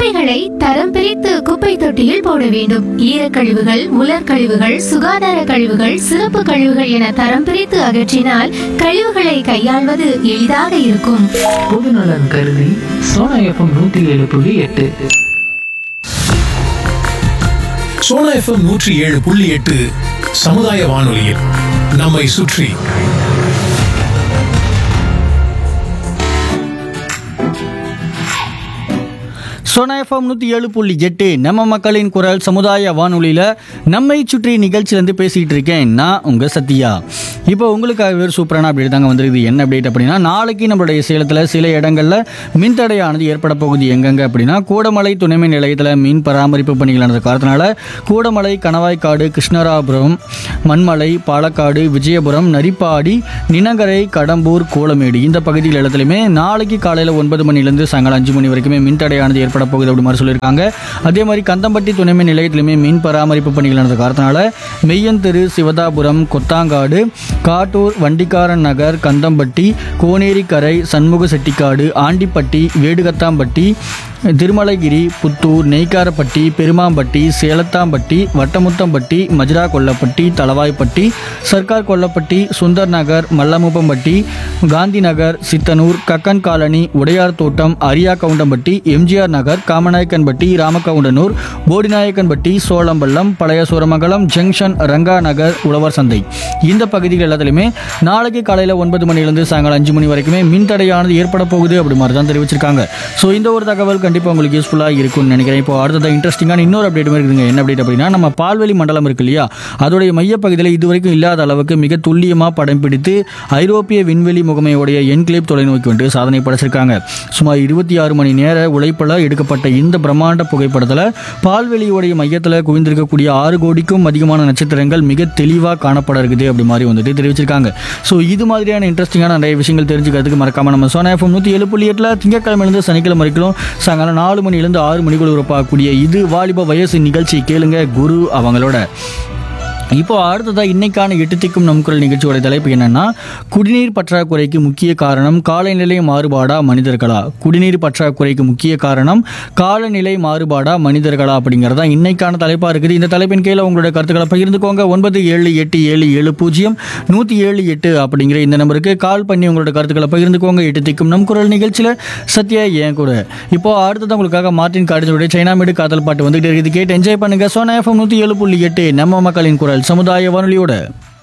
குப்பைகளை தரம் பிரித்து குப்பை தொட்டியில் போட வேண்டும். ஈரக்கழிவுகள், உலர்கழிவுகள், சுகாதார கழிவுகள், சிறப்பு கழிவுகள் என தரம் பிரித்து அகற்றினால் கழிவுகளை கையாள்வது எளிதாக இருக்கும். பொதுநலன் கருதி சோனா எஃப்எம் 107.8. சோனா எஃப்எம் 107.8 சமுதாய வானொலியில் நம்மை சுற்றி. சோனா எஃப்எம் 107.8 நம்ம மக்களின் குரல் சமுதாய வானொலியில் நம்மை சுற்றி நிகழ்ச்சியிலேருந்து பேசிகிட்டு இருக்கேன் நான் உங்கள் சத்யா. இப்போ உங்களுக்காக ஒரு சூப்பரான அப்டேட் தாங்க வந்துருக்குது. என்ன அப்டேட் அப்படின்னா, நாளைக்கு நம்மளுடைய சேலத்தில் சில இடங்களில் மின்தடையானது ஏற்பட போகுது. எங்கெங்க அப்படின்னா, கூடமலை துணைமின் நிலையத்தில் மின் பராமரிப்பு பணிகள் நடந்த காரணத்தினால கூடமலை, கணவாய்க்காடு, கிருஷ்ணராபுரம், மண்மலை, பாலக்காடு, விஜயபுரம், நரிப்பாடி, நினகரை, கடம்பூர், கோலமேடு இந்த பகுதிகள் இடத்துலையுமே நாளைக்கு காலையில் 9 மணிலேருந்து சாயங்காலம் 5 மணி வரைக்குமே மின்தடையானது ஏற்பட போகுது அப்படி மாதிரி சொல்லியிருக்காங்க. அதே மாதிரி கந்தம்பட்டி துணைமின் நிலையத்திலுமே மின் பராமரிப்பு பணிகள் நடந்த காரணத்தினால மெய்யன்தெரு, சிவதாபுரம், கொத்தாங்காடு, காட்டூர், வண்டிக்காரன் நகர், கந்தம்பட்டி, கோனேரிக்கரை, சண்முக செட்டிக்காடு, ஆண்டிப்பட்டி, வேடுகத்தாம்பட்டி, திருமலைகிரி, புத்தூர், நெய்க்காரப்பட்டி, பெருமாம்பட்டி, சேலத்தாம்பட்டி, வட்டமுத்தம்பட்டி, மஜ்ரா கொல்லப்பட்டி, தளவாய்ப்பட்டி, சர்க்கார் கொல்லப்பட்டி, சுந்தர் நகர், மல்லமுப்பம்பட்டி, காந்தி நகர், சித்தனூர், கக்கன் காலனி, உடையார் தோட்டம், அரியா கவுண்டம்பட்டி, எம்ஜிஆர் நகர், காமநாயக்கன்பட்டி, ராமகவுண்டனூர், போடிநாயக்கன்பட்டி, சோளம்பள்ளம், பழைய சூரமங்கலம் ஜங்ஷன், ரங்கா நகர், உழவர் சந்தை இந்த பகுதிகள் எல்லாத்துலையுமே நாளைக்கு காலையில் 9 மணிலேருந்து சாயங்காலம் 5 மணி வரைக்குமே மின்தடையானது ஏற்பட போகுது அப்படி மாதிரி தான் தெரிவிச்சிருக்காங்க. ஸோ இந்த ஒரு தகவல் கண்டிப்பாக உங்களுக்கு யூஸ்ஃபுல்லாக இருக்கும்னு நினைக்கிறேன். இப்போ அடுத்தது இன்ட்ரெஸ்டிங்கான இன்னொரு அப்டேட் இருக்குதுங்க. என்ன அப்டேட் அப்படின்னா, நம்ம பால்வெளி மண்டலம் இருக்கு இல்லையா, அதோடைய மையப்பகுதியில் இதுவரைக்கும் இல்லாத அளவுக்கு மிக துல்லியமாக படம் பிடித்து ஐரோப்பிய விண்வெளி முகமையுடைய என்க்ளேவ் தொலைநோக்கி வந்து சாதனை படைச்சிருக்காங்க. சுமார் 26 மணி நேர உழைப்பில் எடுக்கப்பட்ட இந்த பிரம்மாண்ட புகைப்படத்தில் பால்வெளியோடைய மையத்தில் குவிந்திருக்கக்கூடிய 6 கோடிக்கும் அதிகமான நட்சத்திரங்கள் மிக தெளிவாக காணப்பட இருக்குது அப்படி மாதிரி வந்துட்டு தெரிவிச்சிருக்காங்க. ஸோ இது மாதிரியான இன்ட்ரெஸ்டிங்கான நிறைய விஷயங்கள் தெரிஞ்சுக்கிறதுக்கு மறக்காம நம்ம சோனா எஃப்எம் 107.8 திங்கட்கிழமையிலிருந்து சனிக்கிழமை வரைக்கும் சாயங்காலம் 4 மணிலேருந்து 6 மணிக்குள் உறப்பாகக்கூடிய இது வாலிப வயசு நிகழ்ச்சி கேளுங்க குரு அவங்களோட. இப்போ அடுத்ததாக இன்னைக்கான எட்டுத்திக்கும் நம் குரல் நிகழ்ச்சியோட தலைப்பு என்னன்னா, குடிநீர் பற்றாக்குறைக்கு முக்கிய காரணம் காலநிலை மாறுபாடா மனிதர்களா? குடிநீர் பற்றாக்குறைக்கு முக்கிய காரணம் காலநிலை மாறுபாடா மனிதர்களா அப்படிங்கிறதா இன்னைக்கான தலைப்பாக இருக்குது. இந்த தலைப்பின் கீழே உங்களுடைய கருத்துக்களை பகிர்ந்துக்கோங்க. 9787700178 அப்படிங்கிற இந்த நம்பருக்கு கால் பண்ணி உங்களோட கருத்துக்களை பகிர்ந்துக்கோங்க. எட்டுத்திக்கும் நம் குரல் நிகழ்ச்சியில் சத்யா ஏன் கூட. இப்போ அடுத்தது உங்களுக்காக மார்ட்டின் கார்டினுடைய சைனாமேடு காதல் பாட்டு வந்துகிட்டு இருக்குது. கேட்டு என்ஜாய் பண்ணுங்க. சோனா எஃப்எம் 107.8 நம்ம மக்களின் குரல் சமுதாய வானொலியோட.